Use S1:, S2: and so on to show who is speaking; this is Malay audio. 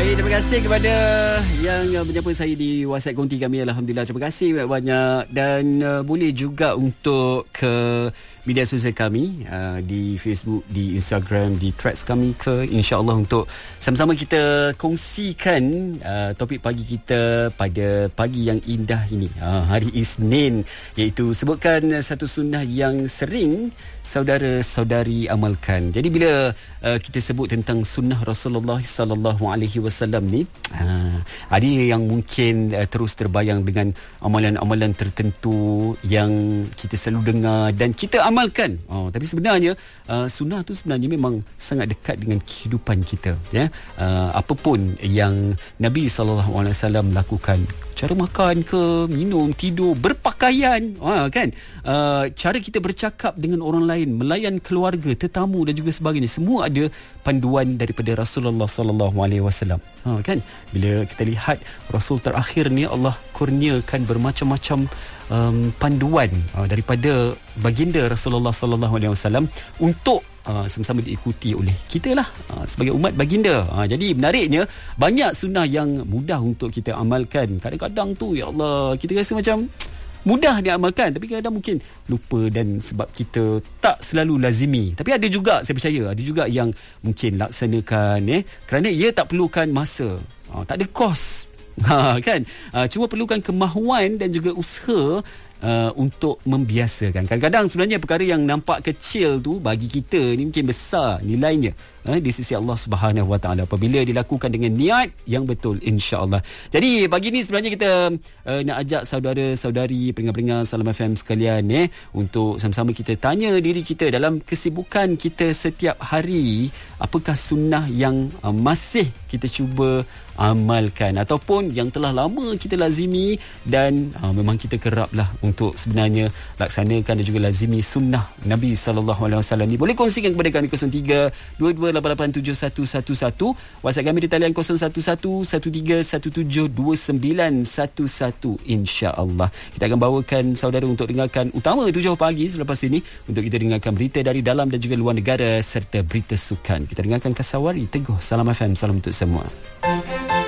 S1: Terima kasih kepada yang menyapa saya di WhatsApp konti kami. Alhamdulillah, terima kasih banyak-banyak. Dan boleh juga untuk ke media sosial kami, di Facebook, di Instagram, di threads kami ke, insya-Allah untuk sama-sama kita kongsikan topik pagi kita pada pagi yang indah ini, hari Isnin, iaitu sebutkan satu sunnah yang sering saudara-saudari amalkan. Jadi bila kita sebut tentang sunnah Rasulullah sallallahu alaihi wasallam ni, ada yang mungkin terus terbayang dengan amalan-amalan tertentu yang kita selalu dengar dan kita amalkan. Tapi sebenarnya sunnah tu sebenarnya memang sangat dekat dengan kehidupan kita, ya. Apapun yang Nabi sallallahu alaihi wasallam lakukan, cara makan ke, minum, tidur, berpakaian, kan, cara kita bercakap dengan orang lain, melayan keluarga, tetamu dan juga sebagainya, semua ada panduan daripada Rasulullah sallallahu alaihi wasallam. Kan, bila kita lihat Rasul terakhir ni, Allah kurniakan bermacam-macam panduan daripada baginda Rasulullah sallallahu alaihi wasallam untuk sama-sama diikuti oleh kita lah, sebagai umat baginda. Jadi menariknya, banyak sunnah yang mudah untuk kita amalkan. Kadang-kadang tu, ya Allah, kita rasa macam mudah diamalkan, tapi kadang-kadang mungkin lupa dan sebab kita tak selalu lazimi. Tapi ada juga, saya percaya, ada juga yang mungkin laksanakan kerana ia tak perlukan masa, tak ada kos, kan, cuma perlukan kemahuan dan juga usaha untuk membiasakan. Kadang-kadang sebenarnya perkara yang nampak kecil tu bagi kita ni mungkin besar nilainya di sisi Allah Subhanahu Wa Taala apabila dilakukan dengan niat yang betul, insya-Allah. Jadi pagi ni sebenarnya kita nak ajak saudara-saudari pendengar-pendengar Salam FM sekalian untuk sama-sama kita tanya diri kita dalam kesibukan kita setiap hari, apakah sunnah yang masih kita cuba amalkan ataupun yang telah lama kita lazimi dan memang kita keraplah untuk sebenarnya laksanakan dan juga lazimi sunnah Nabi sallallahu alaihi wasallam ni. Boleh kongsikan kepada kami 0322887111. WhatsApp kami di talian 0111317911, insya-Allah. Kita akan bawakan saudara untuk dengarkan utama 7 pagi selepas ini untuk kita dengarkan berita dari dalam dan juga luar negara serta berita sukan. Kita dengarkan Kasawari Teguh. Salam FM, salam untuk semua.